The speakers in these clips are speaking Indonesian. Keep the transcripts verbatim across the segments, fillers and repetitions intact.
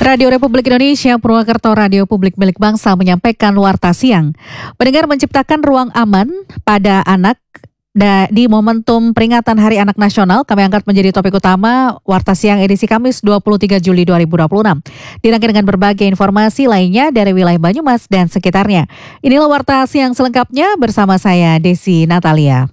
Radio Republik Indonesia Purwakarta Radio Publik milik bangsa menyampaikan warta siang. Pendengar, menciptakan ruang aman pada anak di momentum peringatan Hari Anak Nasional, kami angkat menjadi topik utama Warta Siang edisi Kamis dua puluh tiga Juli dua ribu dua puluh enam. Dirangkai dengan berbagai informasi lainnya dari wilayah Banyumas dan sekitarnya. Inilah Warta Siang selengkapnya bersama saya Desi Natalia.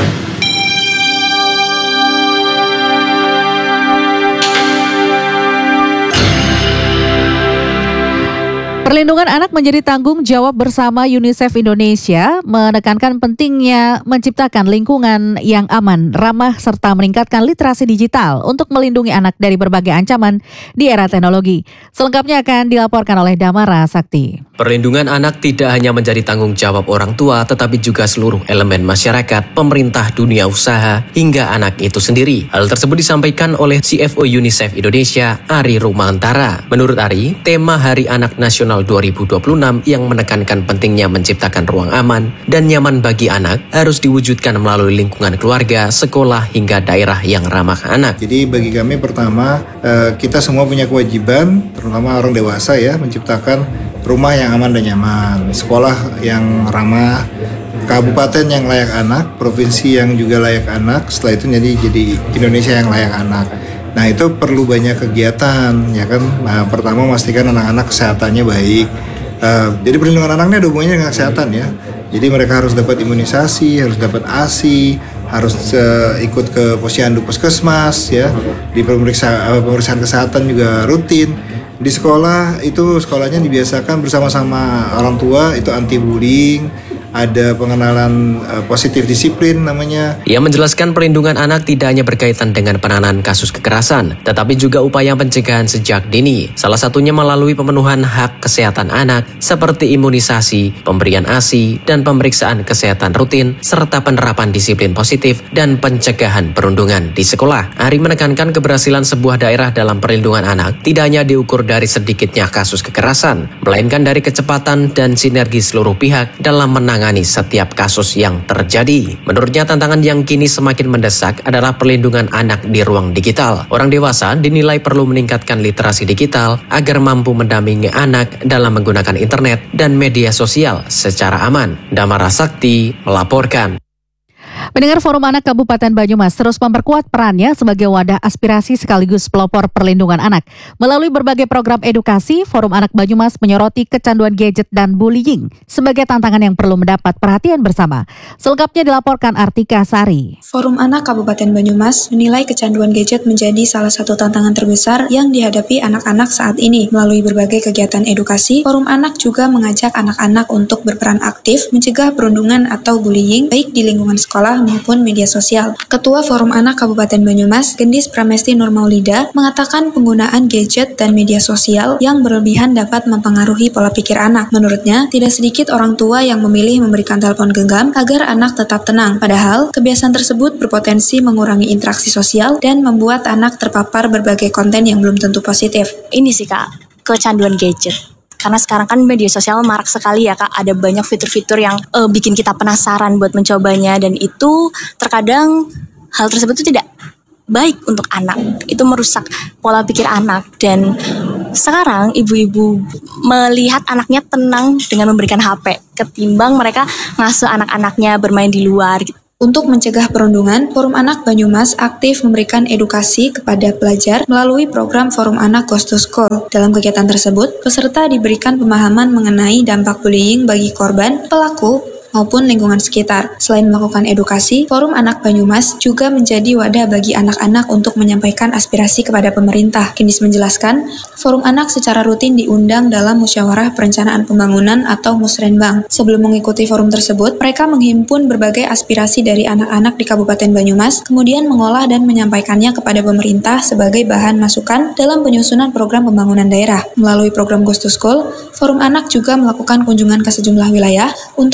Perlindungan anak menjadi tanggung jawab bersama UNICEF Indonesia, menekankan pentingnya menciptakan lingkungan yang aman, ramah, serta meningkatkan literasi digital untuk melindungi anak dari berbagai ancaman di era teknologi. Selengkapnya akan dilaporkan oleh Damara Sakti. Perlindungan anak tidak hanya menjadi tanggung jawab orang tua, tetapi juga seluruh elemen masyarakat, pemerintah, dunia usaha, hingga anak itu sendiri. Hal tersebut disampaikan oleh C F O UNICEF Indonesia, Ari Rumantara. Menurut Ari, tema Hari Anak Nasional dua ribu dua puluh enam yang menekankan pentingnya menciptakan ruang aman dan nyaman bagi anak harus diwujudkan melalui lingkungan keluarga, sekolah, hingga daerah yang ramah anak. Jadi bagi kami pertama, kita semua punya kewajiban, terutama orang dewasa ya, menciptakan rumah yang aman dan nyaman, sekolah yang ramah, kabupaten yang layak anak, provinsi yang juga layak anak, setelah itu jadi jadi Indonesia yang layak anak. Nah, itu perlu banyak kegiatan, ya kan. Nah, pertama memastikan anak-anak kesehatannya baik. Uh, jadi perlindungan anaknya ada hubungannya dengan kesehatan ya. Jadi mereka harus dapat imunisasi, harus dapat A S I, harus uh, ikut ke posyandu puskesmas ya. Di pemeriksaan uh, pemeriksaan kesehatan juga rutin. Di sekolah itu sekolahnya dibiasakan bersama-sama orang tua, itu anti bullying. Ada pengenalan uh, positif disiplin namanya. Ia menjelaskan perlindungan anak tidak hanya berkaitan dengan penanganan kasus kekerasan, tetapi juga upaya pencegahan sejak dini. Salah satunya melalui pemenuhan hak kesehatan anak seperti imunisasi, pemberian A S I, dan pemeriksaan kesehatan rutin, serta penerapan disiplin positif dan pencegahan perundungan di sekolah. Ari menekankan keberhasilan sebuah daerah dalam perlindungan anak tidak hanya diukur dari sedikitnya kasus kekerasan, melainkan dari kecepatan dan sinergi seluruh pihak dalam menangani setiap kasus yang terjadi. Menurutnya, tantangan yang kini semakin mendesak adalah perlindungan anak di ruang digital. Orang dewasa dinilai perlu meningkatkan literasi digital agar mampu mendampingi anak dalam menggunakan internet dan media sosial secara aman. Damara Sakti melaporkan. Pendengar, Forum Anak Kabupaten Banyumas terus memperkuat perannya sebagai wadah aspirasi sekaligus pelopor perlindungan anak. Melalui berbagai program edukasi, Forum Anak Banyumas menyoroti kecanduan gadget dan bullying sebagai tantangan yang perlu mendapat perhatian bersama. Selengkapnya dilaporkan Artika Sari. Forum Anak Kabupaten Banyumas menilai kecanduan gadget menjadi salah satu tantangan terbesar yang dihadapi anak-anak saat ini. Melalui berbagai kegiatan edukasi, Forum Anak juga mengajak anak-anak untuk berperan aktif mencegah perundungan atau bullying baik di lingkungan sekolah maupun media sosial. Ketua Forum Anak Kabupaten Banyumas, Gendis Pramesti Nur Maulida, mengatakan penggunaan gadget dan media sosial yang berlebihan dapat mempengaruhi pola pikir anak. Menurutnya, tidak sedikit orang tua yang memilih memberikan telepon genggam agar anak tetap tenang. Padahal, kebiasaan tersebut berpotensi mengurangi interaksi sosial dan membuat anak terpapar berbagai konten yang belum tentu positif. Ini sih Kak, kecanduan gadget. Karena sekarang kan media sosial marak sekali ya Kak, ada banyak fitur-fitur yang uh, bikin kita penasaran buat mencobanya, dan itu terkadang hal tersebut itu tidak baik untuk anak, itu merusak pola pikir anak. Dan sekarang ibu-ibu melihat anaknya tenang dengan memberikan H P ketimbang mereka ngasuh anak-anaknya bermain di luar gitu. Untuk mencegah perundungan, Forum Anak Banyumas aktif memberikan edukasi kepada pelajar melalui program Forum Anak Goes to School. Dalam kegiatan tersebut, peserta diberikan pemahaman mengenai dampak bullying bagi korban, pelaku, maupun lingkungan sekitar. Selain melakukan edukasi, Forum Anak Banyumas juga menjadi wadah bagi anak-anak untuk menyampaikan aspirasi kepada pemerintah. Gendis menjelaskan, Forum Anak secara rutin diundang dalam Musyawarah Perencanaan Pembangunan atau Musrenbang. Sebelum mengikuti forum tersebut, mereka menghimpun berbagai aspirasi dari anak-anak di Kabupaten Banyumas, kemudian mengolah dan menyampaikannya kepada pemerintah sebagai bahan masukan dalam penyusunan program pembangunan daerah. Melalui program Goes to School, Forum Anak juga melakukan kunjungan ke sejumlah wilayah untuk berdiskusi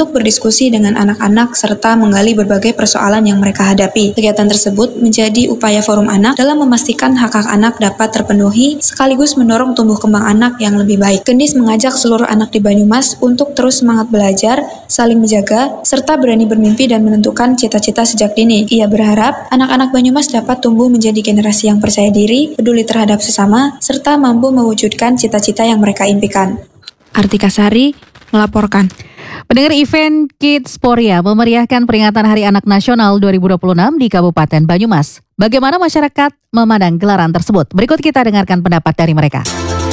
berdiskusi dengan anak-anak serta menggali berbagai persoalan yang mereka hadapi. Kegiatan tersebut menjadi upaya Forum Anak dalam memastikan hak-hak anak dapat terpenuhi sekaligus mendorong tumbuh kembang anak yang lebih baik. Gendis mengajak seluruh anak di Banyumas untuk terus semangat belajar, saling menjaga, serta berani bermimpi dan menentukan cita-cita sejak dini. Ia berharap anak-anak Banyumas dapat tumbuh menjadi generasi yang percaya diri, peduli terhadap sesama, serta mampu mewujudkan cita-cita yang mereka impikan. Artika Sari melaporkan. Pendengar, event Kidsporia memeriahkan peringatan Hari Anak Nasional dua ribu dua puluh enam di Kabupaten Banyumas. Bagaimana masyarakat memandang gelaran tersebut? Berikut kita dengarkan pendapat dari mereka.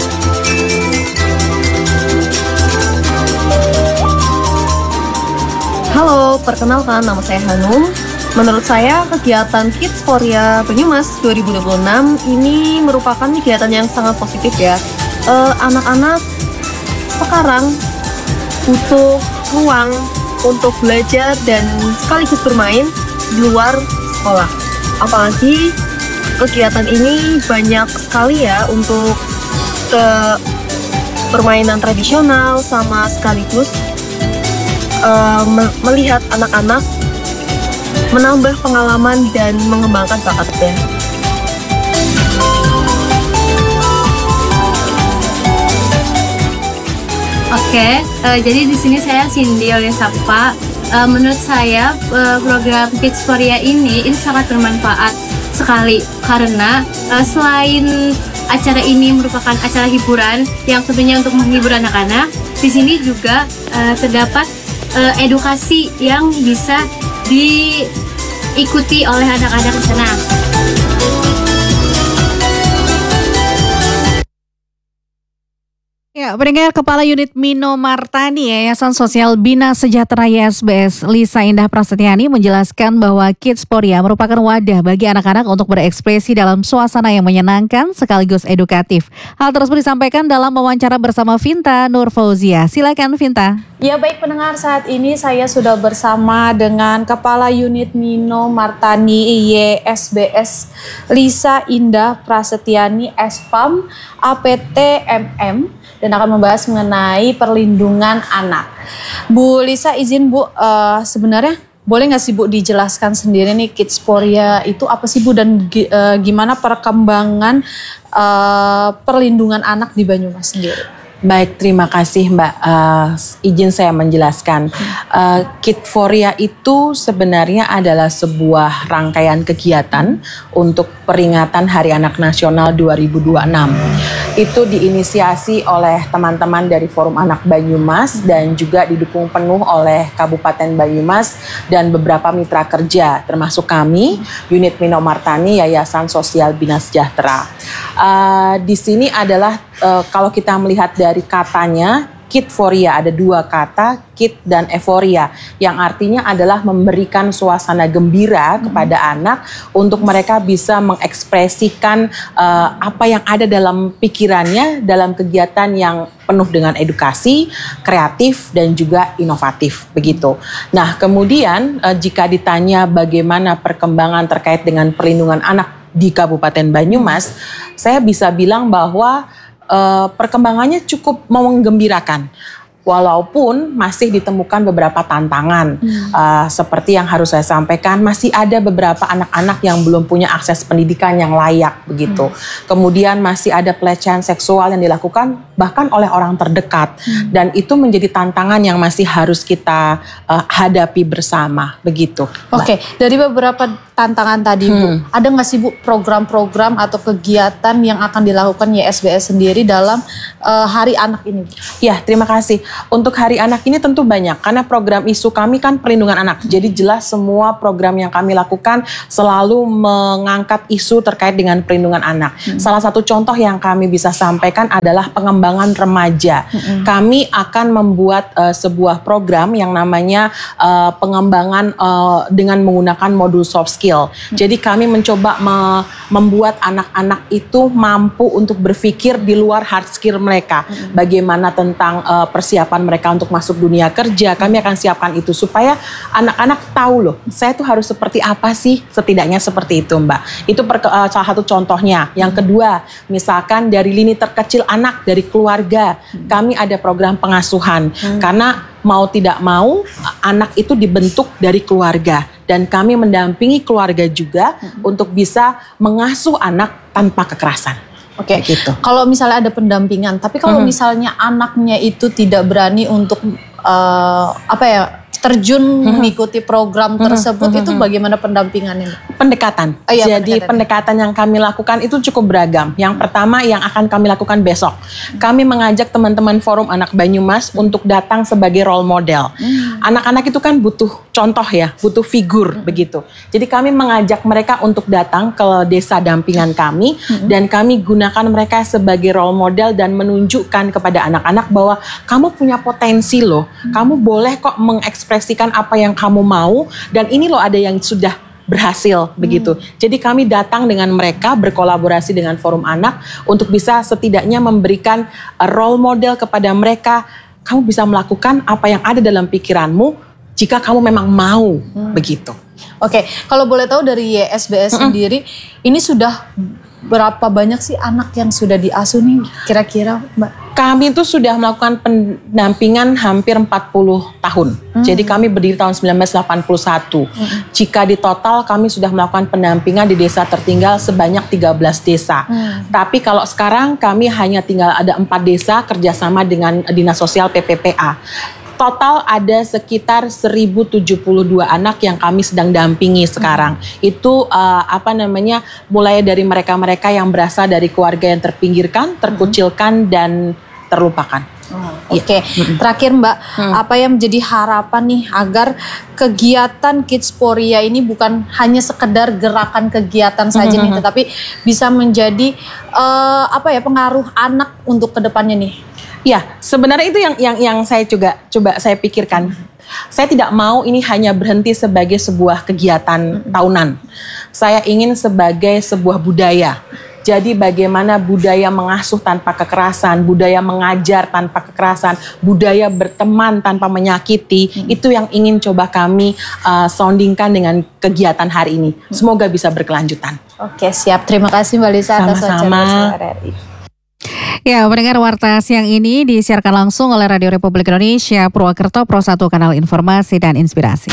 Halo, perkenalkan nama saya Hanum. Menurut saya kegiatan Kidsporia Banyumas dua ribu dua puluh enam ini merupakan kegiatan yang sangat positif ya. Uh, anak-anak sekarang butuh ruang untuk belajar dan sekaligus bermain di luar sekolah. Apalagi kegiatan ini banyak sekali ya untuk ke permainan tradisional sama sekaligus uh, me- melihat anak-anak menambah pengalaman dan mengembangkan bakatnya. Oke, uh, jadi di sini saya Cindy oleh Sapa. Uh, menurut saya uh, program Kidsporia ini ini sangat bermanfaat sekali karena uh, selain acara ini merupakan acara hiburan yang tentunya untuk menghibur anak-anak, di sini juga uh, terdapat uh, edukasi yang bisa diikuti oleh anak-anak di sana. Ya, pendengar, Kepala Unit Mino Martani Yayasan Sosial Bina Sejahtera Y S B S Lisa Indah Prasetyani menjelaskan bahwa Kidsporia merupakan wadah bagi anak-anak untuk berekspresi dalam suasana yang menyenangkan sekaligus edukatif. Hal tersebut disampaikan dalam wawancara bersama Vinta Nur Fauzia. Silakan Vinta. Ya baik pendengar, saat ini saya sudah bersama dengan Kepala Unit Mino Martani Y S B S Lisa Indah Prasetyani S P A M A P T M M dan akan membahas mengenai perlindungan anak. Bu Lisa, izin Bu, uh, sebenarnya boleh nggak sih Bu dijelaskan sendiri nih Kidsporia itu apa sih Bu dan uh, gimana perkembangan uh, perlindungan anak di Banyumas sendiri? Baik, terima kasih Mbak. Uh, izin saya menjelaskan. Uh, Kidsporia itu sebenarnya adalah sebuah rangkaian kegiatan untuk peringatan Hari Anak Nasional dua ribu dua puluh enam. Itu diinisiasi oleh teman-teman dari Forum Anak Banyumas dan juga didukung penuh oleh Kabupaten Banyumas dan beberapa mitra kerja, termasuk kami, Unit Mino Martani Yayasan Sosial Bina Sejahtera. Uh, di sini adalah uh, kalau kita melihat dari katanya, Kidsporia ada dua kata, kid dan euforia, yang artinya adalah memberikan suasana gembira kepada hmm. anak untuk mereka bisa mengekspresikan uh, apa yang ada dalam pikirannya dalam kegiatan yang penuh dengan edukasi, kreatif dan juga inovatif begitu. Nah, kemudian uh, jika ditanya bagaimana perkembangan terkait dengan perlindungan anak di Kabupaten Banyumas, saya bisa bilang bahwa Uh, perkembangannya cukup menggembirakan, walaupun masih ditemukan beberapa tantangan hmm. uh, seperti yang harus saya sampaikan, masih ada beberapa anak-anak yang belum punya akses pendidikan yang layak begitu. Hmm. Kemudian masih ada pelecehan seksual yang dilakukan bahkan oleh orang terdekat, hmm. dan itu menjadi tantangan yang masih harus kita uh, hadapi bersama begitu. Oke, okay. Dari beberapa tantangan tadi hmm. Bu, ada nggak sih Bu program-program atau kegiatan yang akan dilakukan Y S B S sendiri dalam uh, Hari Anak ini? Ya, terima kasih. Untuk Hari Anak ini tentu banyak, karena program isu kami kan perlindungan anak. Jadi jelas semua program yang kami lakukan selalu mengangkat isu terkait dengan perlindungan anak. Hmm. Salah satu contoh yang kami bisa sampaikan adalah pengembangan remaja. Hmm. Kami akan membuat uh, sebuah program yang namanya uh, pengembangan uh, dengan menggunakan modul soft skill. Jadi kami mencoba me- membuat anak-anak itu mampu untuk berpikir di luar hard skill mereka. Hmm. Bagaimana tentang uh, persiapan mereka untuk masuk dunia kerja, kami akan siapkan itu supaya anak-anak tahu loh, saya tuh harus seperti apa sih, setidaknya seperti itu Mbak. Itu per, uh, salah satu contohnya. Yang kedua, misalkan dari lini terkecil anak, dari keluarga, hmm. kami ada program pengasuhan. Hmm. Karena mau tidak mau anak itu dibentuk dari keluarga dan kami mendampingi keluarga juga hmm. untuk bisa mengasuh anak tanpa kekerasan. Oke, okay. gitu. Kalau misalnya ada pendampingan, tapi kalau hmm. misalnya anaknya itu tidak berani untuk uh, apa ya terjun hmm. mengikuti program tersebut, hmm. itu bagaimana pendampingannya? Pendekatan. Oh, iya, Jadi pendekatan. pendekatan yang kami lakukan itu cukup beragam. Yang pertama yang akan kami lakukan besok, kami mengajak teman-teman Forum Anak Banyumas hmm. untuk datang sebagai role model. Hmm. Anak-anak itu kan butuh contoh ya, butuh figur hmm. begitu. Jadi kami mengajak mereka untuk datang ke desa dampingan kami hmm. dan kami gunakan mereka sebagai role model dan menunjukkan kepada anak-anak bahwa kamu punya potensi loh, hmm. kamu boleh kok mengekspresikan apa yang kamu mau dan ini loh ada yang sudah berhasil hmm. begitu. Jadi kami datang dengan mereka berkolaborasi dengan Forum Anak untuk bisa setidaknya memberikan role model kepada mereka. Kamu bisa melakukan apa yang ada dalam pikiranmu jika kamu memang mau hmm. begitu. Oke, kalau boleh tahu dari Y S B S mm-mm. sendiri, ini sudah berapa banyak sih anak yang sudah diasuh nih kira-kira, Mbak? Kami itu sudah melakukan pendampingan hampir empat puluh tahun. Hmm. Jadi kami berdiri tahun sembilan belas delapan puluh satu. Hmm. Jika di total kami sudah melakukan pendampingan di desa tertinggal sebanyak tiga belas desa. Hmm. Tapi kalau sekarang kami hanya tinggal ada empat desa kerjasama dengan Dinas Sosial P P P A. Total ada sekitar seribu tujuh puluh dua anak yang kami sedang dampingi sekarang. Hmm. Itu uh, apa namanya, mulai dari mereka-mereka yang berasal dari keluarga yang terpinggirkan, terkucilkan, hmm. dan terlupakan. Oh, Oke, okay. hmm. terakhir Mbak, hmm. apa yang menjadi harapan nih agar kegiatan Kidsporia ini bukan hanya sekedar gerakan kegiatan saja hmm. nih, tetapi bisa menjadi uh, apa ya pengaruh anak untuk kedepannya nih? Ya, sebenarnya itu yang yang yang saya juga coba saya pikirkan. Saya tidak mau ini hanya berhenti sebagai sebuah kegiatan tahunan. Saya ingin sebagai sebuah budaya. Jadi bagaimana budaya mengasuh tanpa kekerasan, budaya mengajar tanpa kekerasan, budaya berteman tanpa menyakiti, hmm. itu yang ingin coba kami uh, soundingkan dengan kegiatan hari ini. Semoga bisa berkelanjutan. Oke, siap. Terima kasih Mbak Lisa atas wawancara R R I. Ya, mendengar warta siang ini disiarkan langsung oleh Radio Republik Indonesia Purwokerto Pro satu Kanal Informasi dan Inspirasi.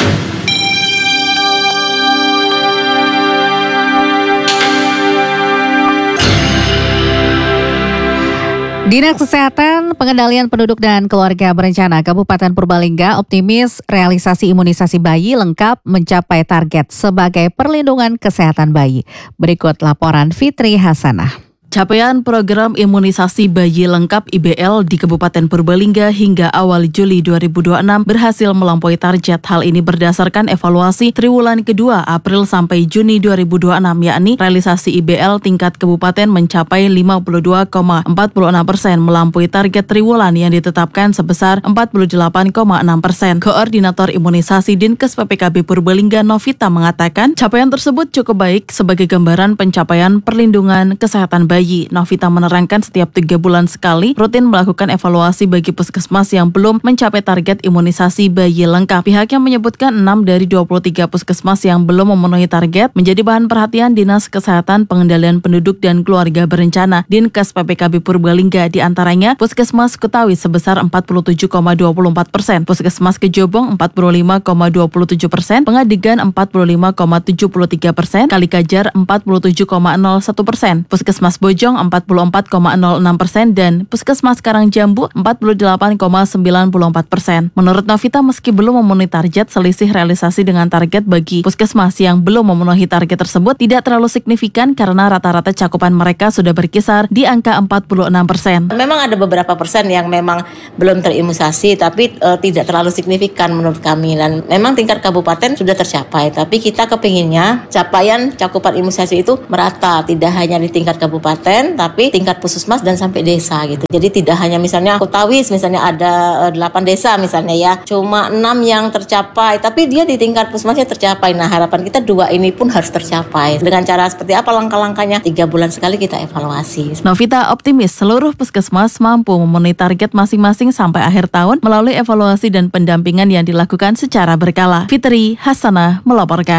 Dinas Kesehatan, Pengendalian Penduduk dan Keluarga Berencana Kabupaten Purbalingga optimis realisasi imunisasi bayi lengkap mencapai target sebagai perlindungan kesehatan bayi. Berikut laporan Fitri Hasanah. Capaian program imunisasi bayi lengkap I B L di Kabupaten Purbalingga hingga awal Juli dua ribu dua puluh enam berhasil melampaui target. Hal ini berdasarkan evaluasi triwulan kedua April sampai Juni dua ribu dua puluh enam, yakni realisasi I B L tingkat kabupaten mencapai lima puluh dua koma empat puluh enam persen, melampaui target triwulan yang ditetapkan sebesar empat puluh delapan koma enam persen. Koordinator Imunisasi Dinkes P P K B Purbalingga Novita mengatakan capaian tersebut cukup baik sebagai gambaran pencapaian perlindungan kesehatan bayi. Novita menerangkan setiap tiga bulan sekali rutin melakukan evaluasi bagi puskesmas yang belum mencapai target imunisasi bayi lengkap. Pihaknya menyebutkan enam dari dua puluh tiga puskesmas yang belum memenuhi target menjadi bahan perhatian Dinas Kesehatan, Pengendalian Penduduk dan Keluarga Berencana Dinkes P P K B Purbalingga, di antaranya Puskesmas Kutawi sebesar empat puluh tujuh koma dua puluh empat persen, Puskesmas Kejobong empat puluh lima koma dua puluh tujuh persen, Pengadigan empat puluh lima koma tujuh puluh tiga persen, Kalikajar empat puluh tujuh koma nol satu persen, Puskesmas Bojong empat puluh empat koma nol enam persen dan Puskesmas Karangjambu empat puluh delapan koma sembilan puluh empat persen. Menurut Novita, meski belum memenuhi target, selisih realisasi dengan target bagi puskesmas yang belum memenuhi target tersebut tidak terlalu signifikan karena rata-rata cakupan mereka sudah berkisar di angka empat puluh enam persen. Memang ada beberapa persen yang memang belum terimunisasi, tapi e, tidak terlalu signifikan menurut kami, dan memang tingkat kabupaten sudah tercapai, tapi kita kepinginnya capaian cakupan imunisasi itu merata, tidak hanya di tingkat kabupaten tapi tingkat puskesmas dan sampai desa gitu. Jadi tidak hanya misalnya Kutawis misalnya ada delapan desa misalnya ya, cuma enam yang tercapai, tapi dia di tingkat puskesmasnya tercapai. Nah, harapan kita dua ini pun harus tercapai. Dengan cara seperti apa langkah-langkahnya? Tiga bulan sekali kita evaluasi. Novita optimis seluruh puskesmas mampu memenuhi target masing-masing sampai akhir tahun melalui evaluasi dan pendampingan yang dilakukan secara berkala. Fitri Hasanah melaporkan.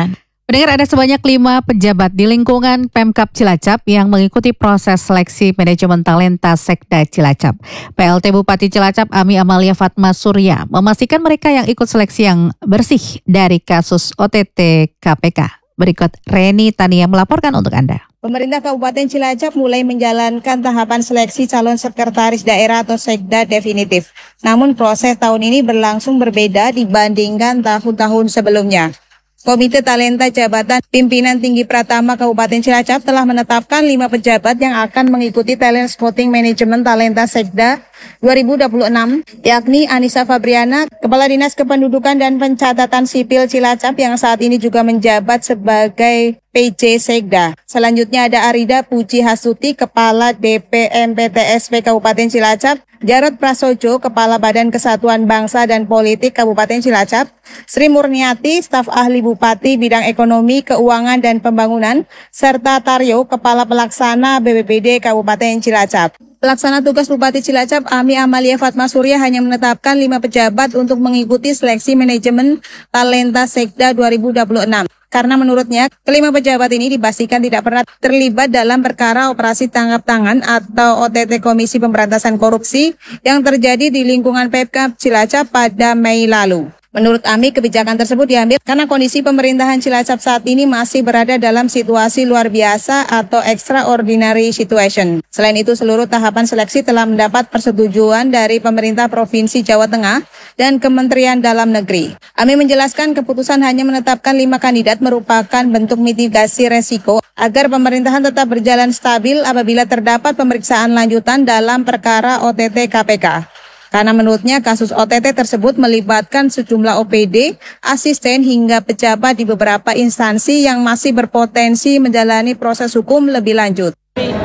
Mendengar ada sebanyak lima pejabat di lingkungan Pemkab Cilacap yang mengikuti proses seleksi manajemen talenta Sekda Cilacap. P L T Bupati Cilacap Ami Amalia Fatma Surya memastikan mereka yang ikut seleksi yang bersih dari kasus O T T K P K. Berikut Reni Tania melaporkan untuk Anda. Pemerintah Kabupaten Cilacap mulai menjalankan tahapan seleksi calon sekretaris daerah atau Sekda definitif. Namun proses tahun ini berlangsung berbeda dibandingkan tahun-tahun sebelumnya. Komite Talenta Jabatan Pimpinan Tinggi Pratama Kabupaten Cilacap telah menetapkan lima pejabat yang akan mengikuti talent scouting manajemen talenta Sekda dua ribu dua puluh enam, yakni Anissa Fabriana, Kepala Dinas Kependudukan dan Pencatatan Sipil Cilacap yang saat ini juga menjabat sebagai P J Sekda. Selanjutnya ada Arida Puji Hasuti, Kepala D P M P T S P Kabupaten Cilacap, Jarod Prasojo, Kepala Badan Kesatuan Bangsa dan Politik Kabupaten Cilacap, Sri Murniati, Staf Ahli Bupati Bidang Ekonomi, Keuangan dan Pembangunan, serta Taryo, Kepala Pelaksana B P B D Kabupaten Cilacap. Pelaksana tugas Bupati Cilacap Ami Amalia Fatma Surya hanya menetapkan lima pejabat untuk mengikuti seleksi manajemen talenta Sekda dua ribu dua puluh enam. Karena menurutnya, kelima pejabat ini dipastikan tidak pernah terlibat dalam perkara operasi tangkap tangan atau O T T Komisi Pemberantasan Korupsi yang terjadi di lingkungan Pemkab Cilacap pada Mei lalu. Menurut Ami, kebijakan tersebut diambil karena kondisi pemerintahan Cilacap saat ini masih berada dalam situasi luar biasa atau extraordinary situation. Selain itu, seluruh tahapan seleksi telah mendapat persetujuan dari pemerintah Provinsi Jawa Tengah dan Kementerian Dalam Negeri. Ami menjelaskan keputusan hanya menetapkan lima kandidat merupakan bentuk mitigasi resiko agar pemerintahan tetap berjalan stabil apabila terdapat pemeriksaan lanjutan dalam perkara O T T K P K. Karena menurutnya kasus O T T tersebut melibatkan sejumlah O P D, asisten hingga pejabat di beberapa instansi yang masih berpotensi menjalani proses hukum lebih lanjut.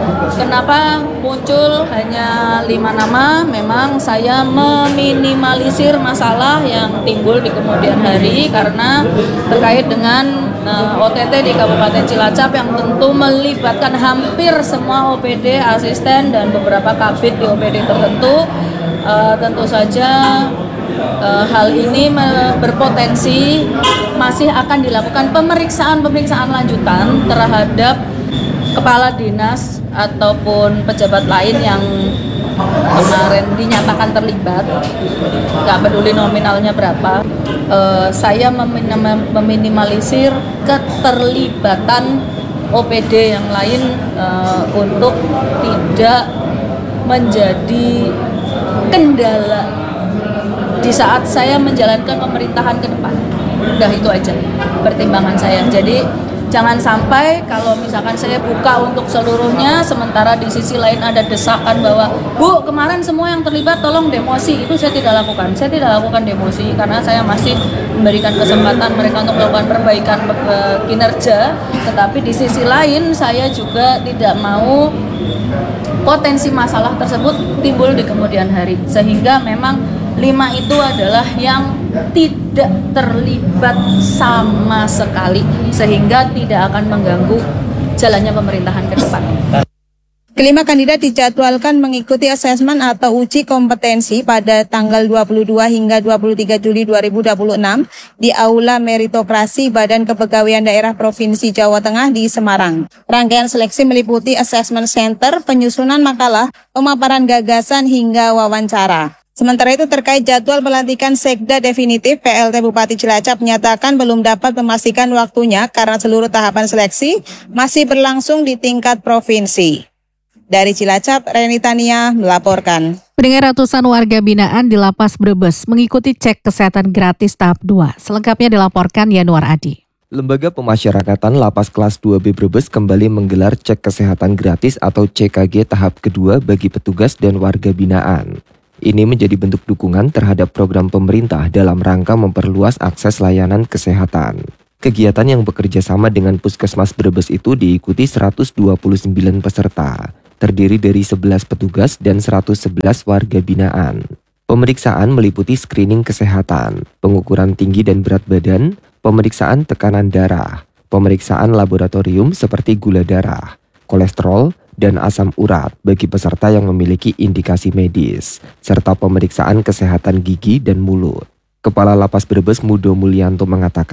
Kenapa muncul hanya lima nama? Memang saya meminimalisir masalah yang timbul di kemudian hari karena terkait dengan uh, O T T di Kabupaten Cilacap yang tentu melibatkan hampir semua O P D, asisten dan beberapa kabid di O P D tertentu. Uh, tentu saja uh, hal ini berpotensi masih akan dilakukan pemeriksaan-pemeriksaan lanjutan terhadap kepala dinas ataupun pejabat lain yang kemarin dinyatakan terlibat, nggak peduli nominalnya berapa. Uh, saya memin- meminimalisir keterlibatan O P D yang lain uh, untuk tidak menjadi kendala di saat saya menjalankan pemerintahan ke depan. Udah itu aja pertimbangan saya. Jadi jangan sampai kalau misalkan saya buka untuk seluruhnya sementara di sisi lain ada desakan bahwa Bu, kemarin semua yang terlibat tolong demosi. Itu saya tidak lakukan. Saya tidak lakukan demosi karena saya masih memberikan kesempatan mereka untuk melakukan perbaikan kinerja. Tetapi di sisi lain saya juga tidak mau potensi masalah tersebut timbul di kemudian hari, sehingga memang lima itu adalah yang tidak terlibat sama sekali sehingga tidak akan mengganggu jalannya pemerintahan ke depan. Kelima kandidat dijadwalkan mengikuti asesmen atau uji kompetensi pada tanggal dua puluh dua hingga dua puluh tiga Juli dua ribu dua puluh enam di Aula Meritokrasi Badan Kepegawaian Daerah Provinsi Jawa Tengah di Semarang. Rangkaian seleksi meliputi assessment center, penyusunan makalah, pemaparan gagasan hingga wawancara. Sementara itu terkait jadwal pelantikan Sekda definitif, P L T Bupati Cilacap menyatakan belum dapat memastikan waktunya karena seluruh tahapan seleksi masih berlangsung di tingkat provinsi. Dari Cilacap, Reni Tania melaporkan. Pendengar, ratusan warga binaan di Lapas Brebes mengikuti cek kesehatan gratis tahap dua. Selengkapnya dilaporkan Yanuar Adi. Lembaga Pemasyarakatan Lapas Kelas dua B Brebes kembali menggelar cek kesehatan gratis atau C K G tahap kedua bagi petugas dan warga binaan. Ini menjadi bentuk dukungan terhadap program pemerintah dalam rangka memperluas akses layanan kesehatan. Kegiatan yang bekerja sama dengan Puskesmas Brebes itu diikuti seratus dua puluh sembilan peserta. Terdiri dari sebelas petugas dan seratus sebelas warga binaan. Pemeriksaan meliputi screening kesehatan, pengukuran tinggi dan berat badan, pemeriksaan tekanan darah, pemeriksaan laboratorium seperti gula darah, kolesterol, dan asam urat bagi peserta yang memiliki indikasi medis, serta pemeriksaan kesehatan gigi dan mulut. Kepala Lapas Brebes Mudo Mulyanto mengatakan,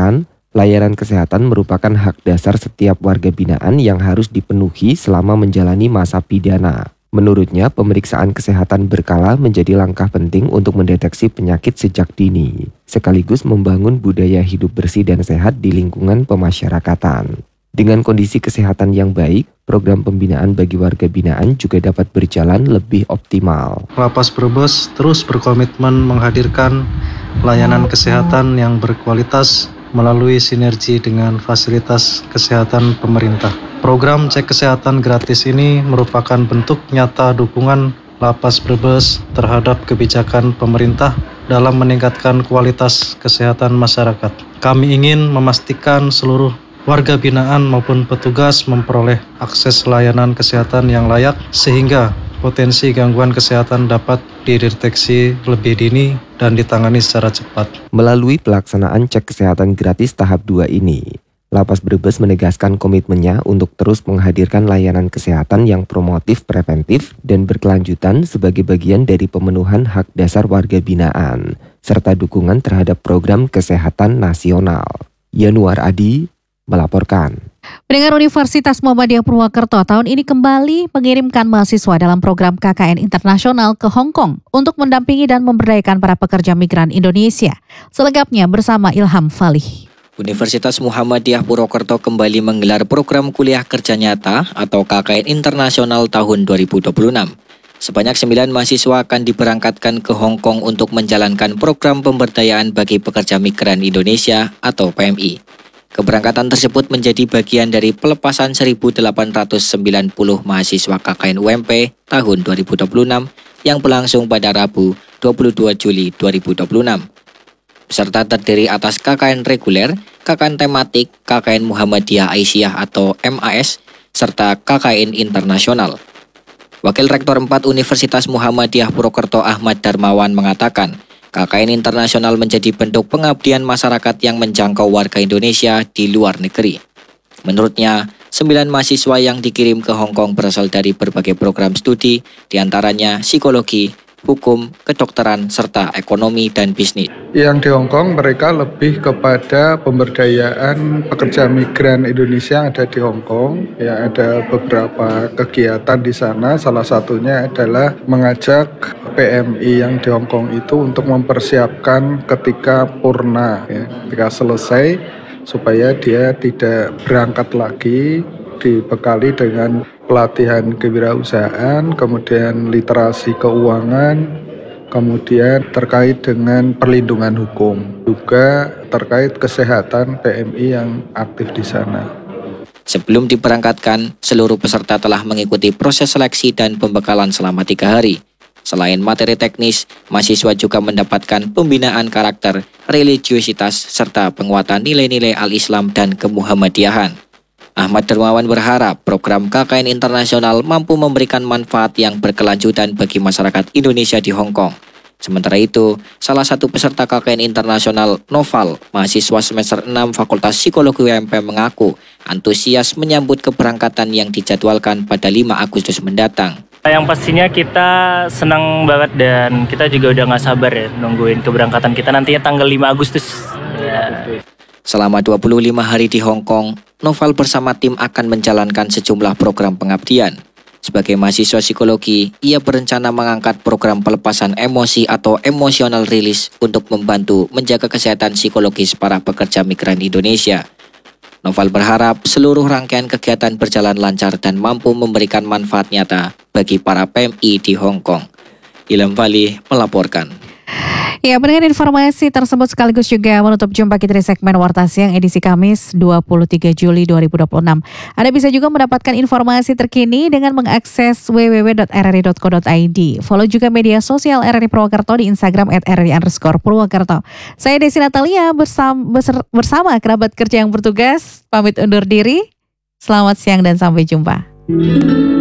Layanan kesehatan merupakan hak dasar setiap warga binaan yang harus dipenuhi selama menjalani masa pidana. Menurutnya, pemeriksaan kesehatan berkala menjadi langkah penting untuk mendeteksi penyakit sejak dini, sekaligus membangun budaya hidup bersih dan sehat di lingkungan pemasyarakatan. Dengan kondisi kesehatan yang baik, program pembinaan bagi warga binaan juga dapat berjalan lebih optimal. Lapas Brebes terus berkomitmen menghadirkan layanan kesehatan yang berkualitas melalui sinergi dengan fasilitas kesehatan pemerintah. Program cek kesehatan gratis ini merupakan bentuk nyata dukungan Lapas Brebes terhadap kebijakan pemerintah dalam meningkatkan kualitas kesehatan masyarakat. Kami ingin memastikan seluruh warga binaan maupun petugas memperoleh akses layanan kesehatan yang layak sehingga potensi gangguan kesehatan dapat dideteksi lebih dini dan ditangani secara cepat. Melalui pelaksanaan cek kesehatan gratis tahap dua ini, Lapas Brebes menegaskan komitmennya untuk terus menghadirkan layanan kesehatan yang promotif, preventif, dan berkelanjutan sebagai bagian dari pemenuhan hak dasar warga binaan, serta dukungan terhadap program kesehatan nasional. Yanuar Adi melaporkan. Pendengar, Universitas Muhammadiyah Purwokerto tahun ini kembali mengirimkan mahasiswa dalam program K K N Internasional ke Hong Kong untuk mendampingi dan memberdayakan para pekerja migran Indonesia. Selengkapnya bersama Ilham Falih. Universitas Muhammadiyah Purwokerto kembali menggelar program kuliah kerja nyata atau K K N Internasional tahun dua ribu dua puluh enam. Sebanyak sembilan mahasiswa akan diberangkatkan ke Hong Kong untuk menjalankan program pemberdayaan bagi pekerja migran Indonesia atau P M I. Keberangkatan tersebut menjadi bagian dari pelepasan seribu delapan ratus sembilan puluh mahasiswa K K N U M P tahun dua ribu dua puluh enam yang berlangsung pada Rabu dua puluh dua Juli dua ribu dua puluh enam. Peserta terdiri atas K K N reguler, K K N tematik, K K N Muhammadiyah Aisyah atau M A S, serta K K N internasional. Wakil Rektor empat Universitas Muhammadiyah Purwokerto Ahmad Darmawan mengatakan, K K N internasional menjadi bentuk pengabdian masyarakat yang menjangkau warga Indonesia di luar negeri. Menurutnya, sembilan mahasiswa yang dikirim ke Hong Kong berasal dari berbagai program studi, diantaranya psikologi, hukum, kedokteran, serta ekonomi dan bisnis. Yang di Hong Kong mereka lebih kepada pemberdayaan pekerja migran Indonesia yang ada di Hong Kong. Ya, ada beberapa kegiatan di sana, salah satunya adalah mengajak P M I yang di Hong Kong itu untuk mempersiapkan ketika purna, ya, ketika selesai supaya dia tidak berangkat lagi, dibekali dengan pelatihan kewirausahaan, kemudian literasi keuangan, kemudian terkait dengan perlindungan hukum, juga terkait kesehatan P M I yang aktif di sana. Sebelum diberangkatkan, seluruh peserta telah mengikuti proses seleksi dan pembekalan selama tiga hari. Selain materi teknis, mahasiswa juga mendapatkan pembinaan karakter, religiositas, serta penguatan nilai-nilai al-Islam dan kemuhammadiyahan. Ahmad Darmawan berharap program K K N internasional mampu memberikan manfaat yang berkelanjutan bagi masyarakat Indonesia di Hong Kong. Sementara itu, salah satu peserta K K N internasional, Noval, mahasiswa semester enam Fakultas Psikologi U M P mengaku antusias menyambut keberangkatan yang dijadwalkan pada lima Agustus mendatang. Yang pastinya kita senang banget dan kita juga udah gak sabar ya nungguin keberangkatan kita nantinya tanggal lima Agustus. Ya. Selama dua puluh lima hari di Hong Kong, Noval bersama tim akan menjalankan sejumlah program pengabdian. Sebagai mahasiswa psikologi, ia berencana mengangkat program pelepasan emosi atau emotional release untuk membantu menjaga kesehatan psikologis para pekerja migran Indonesia. Noval berharap seluruh rangkaian kegiatan berjalan lancar dan mampu memberikan manfaat nyata bagi para P M I di Hong Kong. Ilham Falih melaporkan. Ya, dengan informasi tersebut sekaligus juga menutup jumpa kita di segmen Warta Siang edisi Kamis dua puluh tiga Juli dua ribu dua puluh enam. Anda bisa juga mendapatkan informasi terkini dengan mengakses w w w titik r r i titik co titik i d. Follow juga media sosial R R I Purwokerto di Instagram at r r i underscore Purwokerto. Saya Desi Natalia bersama, bersama kerabat kerja yang bertugas, pamit undur diri. Selamat siang dan sampai jumpa.